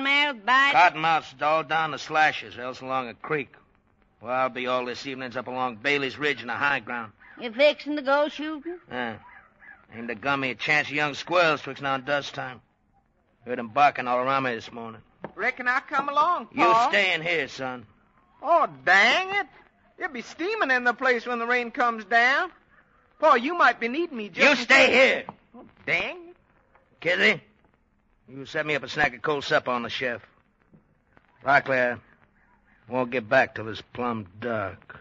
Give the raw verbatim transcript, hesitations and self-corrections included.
cottonmouth, bite? Cottonmouth's all down the slashes, else along a creek. Well, I'll be all this evening's up along Bailey's Ridge in the high ground. You fixin' to go shooting? Yeah. Aimed to gun me a chance of young squirrels twixt now and dusk time. Heard 'em barking all around me this morning. Reckon I'll come along, You Pa. stay in here, son. Oh, dang it. It'll be steaming in the place when the rain comes down. Pa, you might be needing me just... You stay here. Oh, dang it. Kizzy, you set me up a snack of cold supper on the chef. Likely I won't get back till it's plumb dark.